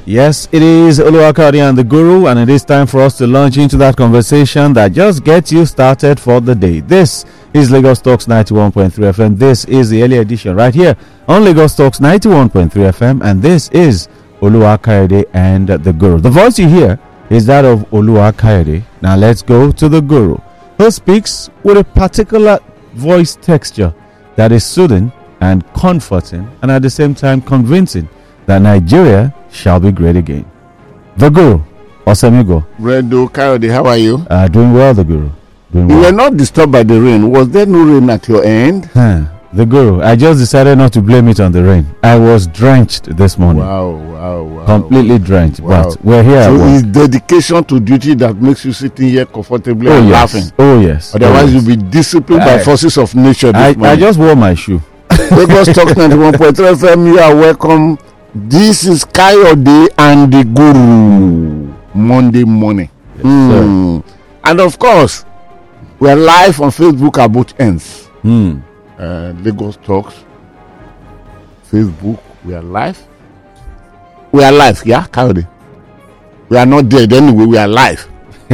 Yes, it is Oluwakari and the Guru, and it is time for us to launch into that conversation that just gets you started for the day. This is Lagos Talks 91.3 FM. This is the early edition right here on Lagos Talks 91.3 FM, and this is Oluwakari and the Guru. The voice you hear is that of Oluwakari. Now let's go to the Guru, who speaks with a particular voice texture that is soothing and comforting, and at the same time convincing that Nigeria shall be great again. The Guru, Osemigo. Redo Kayode, how are you? Doing well, the Guru. Doing well. You were not disturbed by the rain. Was there no rain at your end? The Guru, I just decided not to blame it on the rain. I was drenched this morning. Wow. Completely drenched. Wow. But we're here. So it's dedication to duty that makes you sitting here comfortably and laughing. Oh, yes. Otherwise, you'll be disciplined by forces of nature this morning. I just wore my shoe. Lagos Talk 91.3 FM, you are welcome. This is Kayode and the Guru, Monday morning. Yes, sir. And of course, we are live on Facebook at both ends. Lagos Talks, Facebook, we are live. We are live, yeah, Kayode? We are not dead anyway, we are live.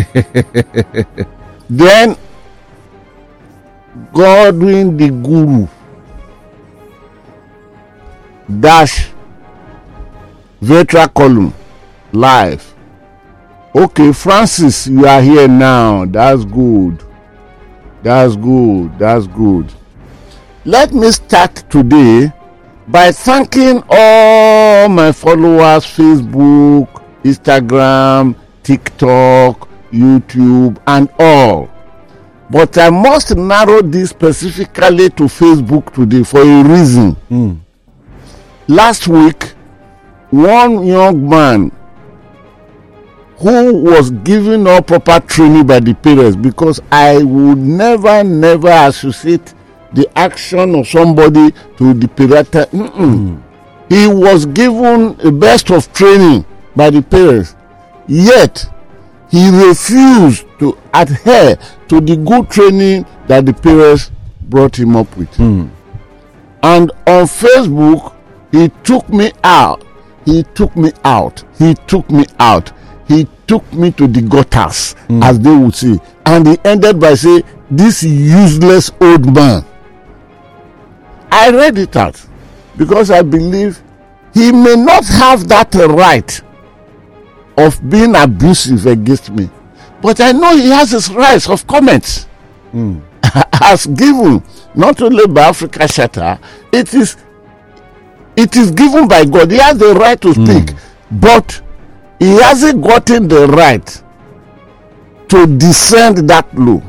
Then, Godwin the Guru dash Vetra column live. Okay, Francis, you are here now. That's good. Let me start today by thanking all my followers, Facebook, Instagram, TikTok, YouTube, and all. But I must narrow this specifically to Facebook today for a reason. Last week, one young man who was given all proper training by the parents, because I would never associate the action of somebody to the parental. He was given the best of training by the parents, yet he refused to adhere to the good training that the parents brought him up with. And on Facebook, he took me out. He took me to the gutters, as they would say. And he ended by saying, "This useless old man." I read it out because I believe he may not have that right of being abusive against me. But I know he has his rights of comments. As given, not only by Africa Shatter, it is given by God. He has the right to speak, but he hasn't gotten the right to descend that low.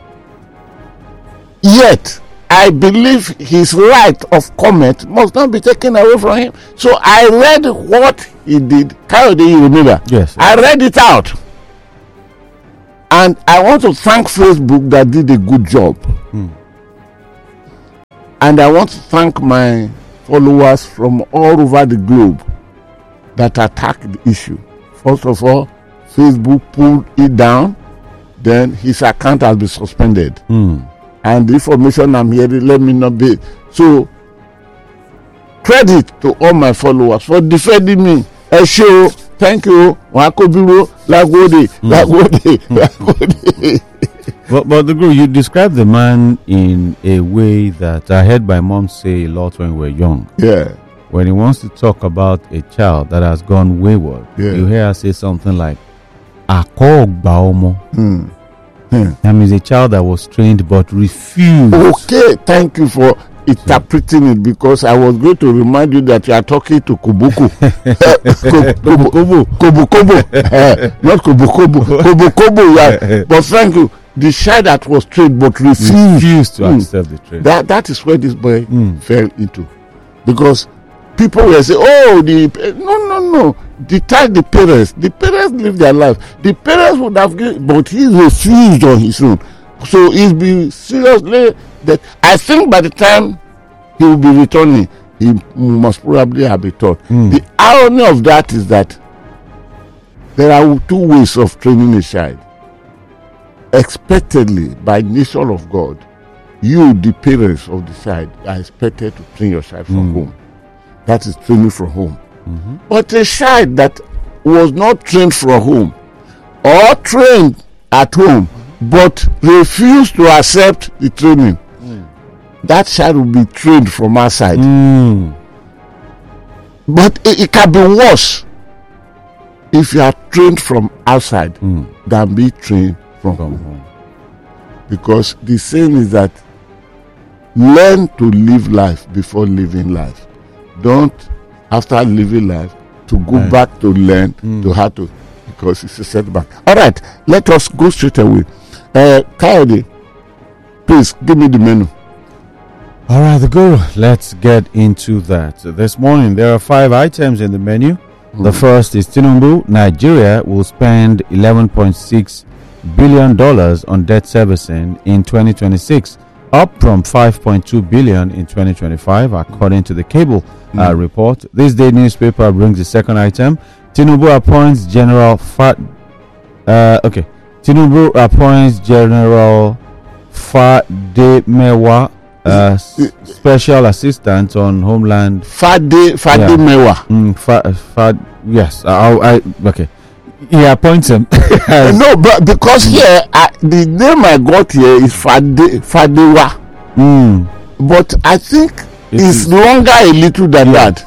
Yet, I believe his right of comment must not be taken away from him. So I read what he did. Kayode, you remember? Yes. I read it out. And I want to thank Facebook that did a good job. And I want to thank my followers from all over the globe that attacked the issue. First of all, Facebook pulled it down, then his account has been suspended. And the information I'm hearing, let me not be. So, credit to all my followers for defending me. Esho, thank you. Wakobiro, Lagode. But the Guru, you described the man in a way that I heard my mom say a lot when we were young. Yeah. When he wants to talk about a child that has gone wayward, you hear her say something like, Akogbaomo. That means a child that was trained but refused. Okay, thank you for interpreting it, because I was going to remind you that you are talking to Kobuko. Kobukobo. Not Kobukobo. Kobukobo, yeah. But thank you. The child that was trained but refused to accept the training. That is where this boy fell into. Because people will say, no. The parents live their life. The parents would have given, but he refused on his own. So he's been seriously that. I think by the time he will be returning, he must probably have been taught. The irony of that is that there are two ways of training a child. Expectedly, by nature of God, you, the parents of the child, are expected to train your child from home. That is training from home. But a child that was not trained from home or trained at home but refused to accept the training, that child will be trained from outside. But it can be worse if you are trained from outside than be trained from home. Because the saying is that learn to live life before living life. Don't, after living life, to go back to learn to how to, because it's a setback. All right, let us go straight away. Coyote, please give me the menu. All right, the guru. Let's get into that. So this morning, there are 5 items in the menu. The first is Tinubu. Nigeria will spend $11.6 billion on debt servicing in 2026, up from $5.2 billion in 2025, according to the Cable report. This day newspaper brings the second item. Tinubu appoints General Tinubu appoints General Fademewa special assistant on Homeland. Fademewa. Yes. Okay. He appoints him. No, but because here the name I got here is Fadewa. But I think it's longer a little than that.